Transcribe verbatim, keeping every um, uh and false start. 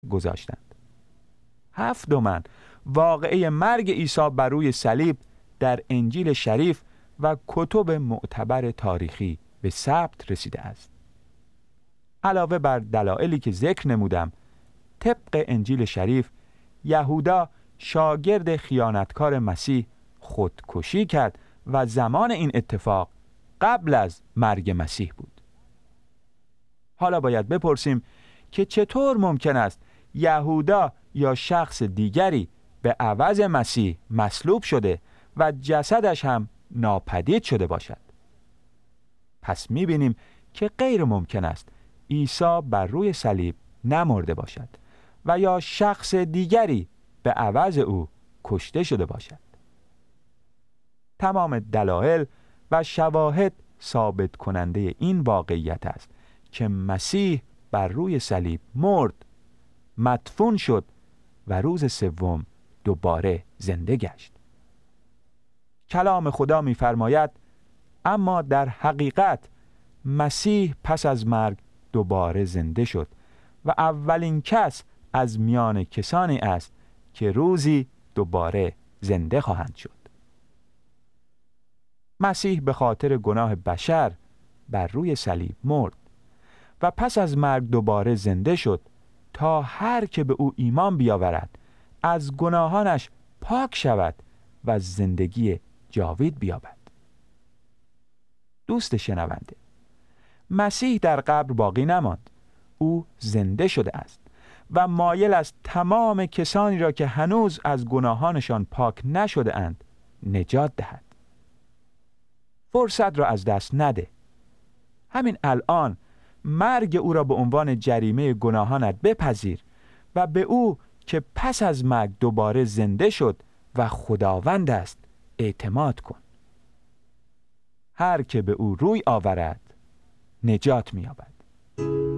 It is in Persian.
گذاشتند. هفتماً واقعه مرگ عیسی بر روی صلیب در انجیل شریف و کتب معتبر تاریخی به ثبت رسیده است. علاوه بر دلایلی که ذکر نمودم، طبق انجیل شریف یهودا شاگرد خیانتکار مسیح خودکشی کرد و زمان این اتفاق قبل از مرگ مسیح بود. حالا باید بپرسیم که چطور ممکن است یهودا یا شخص دیگری به عوض مسیح مصلوب شده و جسدش هم ناپدید شده باشد؟ پس می‌بینیم که غیر ممکن است عیسی بر روی صلیب نمرده باشد و یا شخص دیگری به عوض او کشته شده باشد. تمام دلایل و شواهد ثابت کننده این واقعیت است که مسیح بر روی صلیب مرد، مدفون شد و روز سوم دوباره زنده گشت. کلام خدا می‌فرماید اما در حقیقت مسیح پس از مرگ دوباره زنده شد و اولین کس از میان کسانی است که روزی دوباره زنده خواهند شد. مسیح به خاطر گناه بشر بر روی صلیب مرد و پس از مرگ دوباره زنده شد تا هر که به او ایمان بیاورد از گناهانش پاک شود و زندگی جاوید بیابد. دوست شنونده، مسیح در قبر باقی نماند. او زنده شده است و مایل است تمام کسانی را که هنوز از گناهانشان پاک نشده اند نجات دهد. فرصت را از دست نده. همین الان مرگ او را به عنوان جریمه گناهانت بپذیر و به او که پس از مرگ دوباره زنده شد و خداوند است اعتماد کن. هر که به او روی آورد نجات می‌یابد.